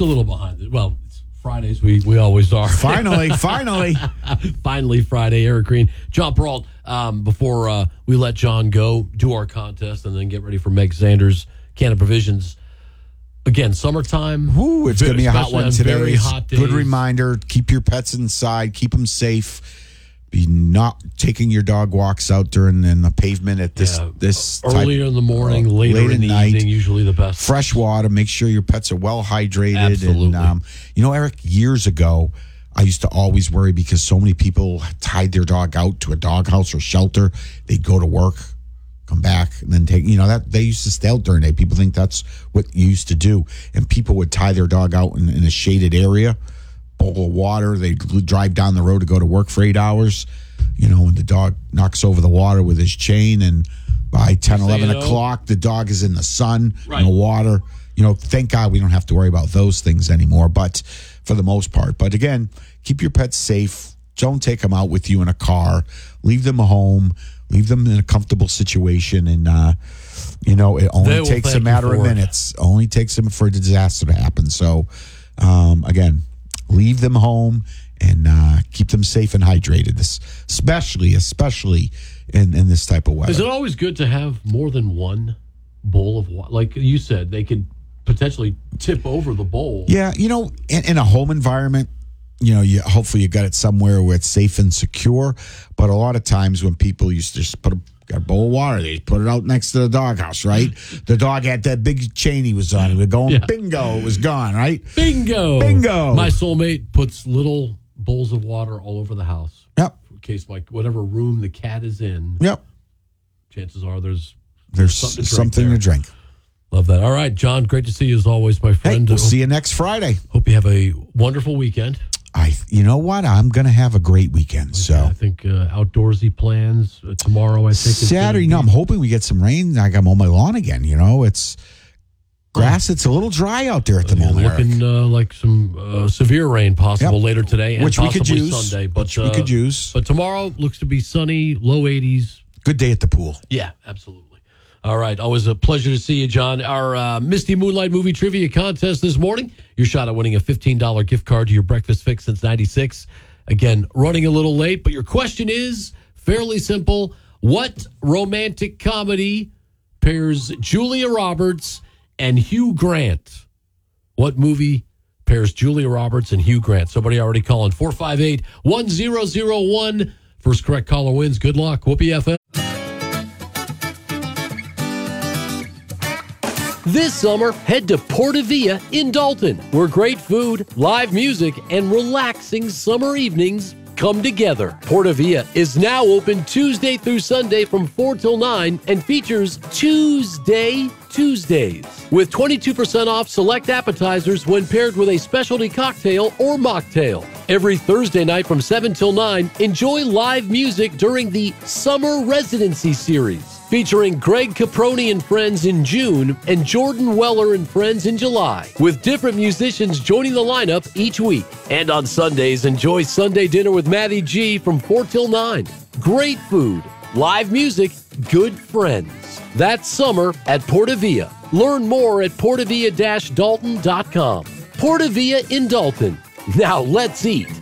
a little behind it. Well, it's Fridays, we always are. Finally. Finally Friday. Eric Green, John Peralt. Before we let John go, do our contest, and then get ready for Meg Sanders, Canada Provisions. Again, summertime. Ooh, it's going to be a hot one today. Very hot days. Good reminder, keep your pets inside, keep them safe. Be not taking your dog walks out during the pavement at this earlier in the morning, later in the evening, usually the best. Fresh water, make sure your pets are well hydrated. Absolutely. And, Eric, years ago, I used to always worry because so many people tied their dog out to a doghouse or shelter. They'd go to work, come back, and then take, that they used to stay out during the day. People think that's what you used to do. And people would tie their dog out in a shaded area, bowl of water. They'd drive down the road to go to work for 8 hours, and the dog knocks over the water with his chain. And by 10, 11 o'clock, the dog is in the sun, in the water. Thank God we don't have to worry about those things anymore, but for the most part. But again, keep your pets safe. Don't take them out with you in a car. Leave them home. Leave them in a comfortable situation. And, it only takes a matter of minutes. Only takes them for a disaster to happen. So, again, leave them home and keep them safe and hydrated, especially in this type of weather. Is it always good to have more than one bowl of water? Like you said, they could potentially tip over the bowl. Yeah, in a home environment, hopefully you got it somewhere where it's safe and secure. But a lot of times when people used to just put a bowl of water, they put it out next to the doghouse, right? The dog had that big chain he was on. He was going bingo. It was gone, right? Bingo. My soulmate puts little bowls of water all over the house. Yep. In case, whatever room the cat is in. Yep. Chances are there's something to drink. Love that. All right, John, great to see you as always, my friend. Hey, we'll see you next Friday. Hope you have a wonderful weekend. You know what? I'm going to have a great weekend. Okay, so I think outdoorsy plans tomorrow. I think Saturday. I'm hoping we get some rain. I got on my lawn again. It's grass. It's a little dry out there at the moment. Looking like some severe rain possible later today, and which we could use Sunday. But we could use. But tomorrow looks to be sunny, low 80s. Good day at the pool. Yeah, absolutely. All right. Always a pleasure to see you, John. Our Misty Moonlight Movie Trivia Contest this morning. Your shot at winning a $15 gift card to your Breakfast Fix since 96. Again, running a little late, but your question is fairly simple. What romantic comedy pairs Julia Roberts and Hugh Grant? What movie pairs Julia Roberts and Hugh Grant? Somebody already calling 458-1001. First correct caller wins. Good luck. Whoopee FM. This summer, head to Portavia in Dalton, where great food, live music, and relaxing summer evenings come together. Portavia is now open Tuesday through Sunday from 4 till 9 and features Tuesdays with 22% off select appetizers when paired with a specialty cocktail or mocktail. Every Thursday night from 7 till 9, enjoy live music during the Summer Residency Series, featuring Greg Caproni and Friends in June and Jordan Weller and Friends in July, with different musicians joining the lineup each week. And on Sundays, enjoy Sunday dinner with Matty G from 4 till 9. Great food, live music, good friends. That's summer at Portavia. Learn more at portavia-dalton.com. Portavia in Dalton. Now let's eat.